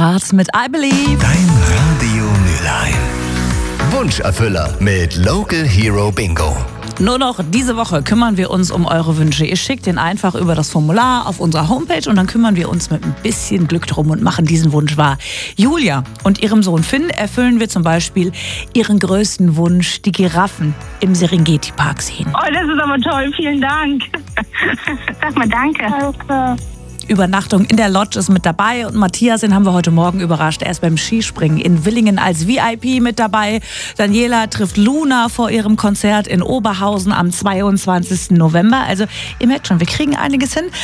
Vorrat mit I Believe. Dein Radio Mülheim. Wunscherfüller mit Local Hero Bingo. Nur noch diese Woche kümmern wir uns um eure Wünsche. Ihr schickt den einfach über das Formular auf unserer Homepage und dann kümmern wir uns mit ein bisschen Glück drum und machen diesen Wunsch wahr. Julia und ihrem Sohn Finn erfüllen wir zum Beispiel ihren größten Wunsch, die Giraffen im Serengeti-Park sehen. Oh, das ist aber toll. Vielen Dank. Sag mal danke. Okay. Übernachtung in der Lodge ist mit dabei und Matthias, den haben wir heute Morgen überrascht. Er ist beim Skispringen in Willingen als VIP mit dabei. Daniela trifft Luna vor ihrem Konzert in Oberhausen am 22. November. Also ihr merkt schon, wir kriegen einiges hin.